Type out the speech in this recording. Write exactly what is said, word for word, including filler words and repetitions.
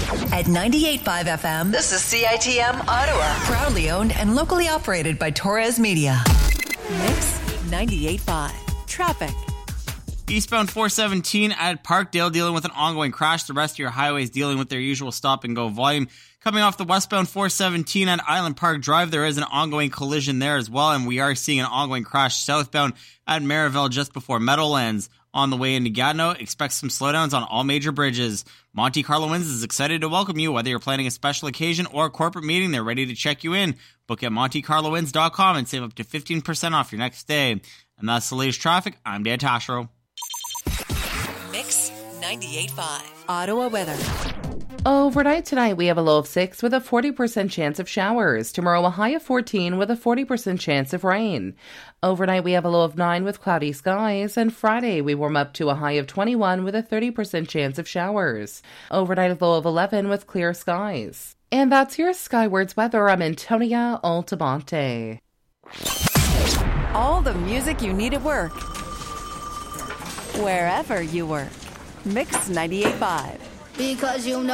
At ninety-eight point five F M, this is C I T M Ottawa. Proudly owned and locally operated by Torres Media. Mix ninety-eight point five. Traffic. Eastbound four seventeen at Parkdale dealing with an ongoing crash. The rest of your highways dealing with their usual stop and go volume. Coming off the westbound four seventeen at Island Park Drive, there is an ongoing collision there as well, and we are seeing an ongoing crash southbound at Maryville just before Meadowlands. On the way into Gatineau, expect some slowdowns on all major bridges. Monte Carlo Winds is excited to welcome you. Whether you're planning a special occasion or a corporate meeting, they're ready to check you in. Book at monte carlo winds dot com and save up to fifteen percent off your next stay. And that's the latest traffic. I'm Dan Tashro. Mix ninety-eight point five. Ottawa weather. Overnight tonight, we have a low of six with a forty percent chance of showers. Tomorrow, a high of fourteen with a forty percent chance of rain. Overnight, we have a low of nine with cloudy skies. And Friday, we warm up to a high of twenty-one with a thirty percent chance of showers. Overnight, a low of eleven with clear skies. And that's your Skywards weather. I'm Antonia Altamonte. All the music you need at work. Wherever you work. Mix ninety-eight point five. Because you know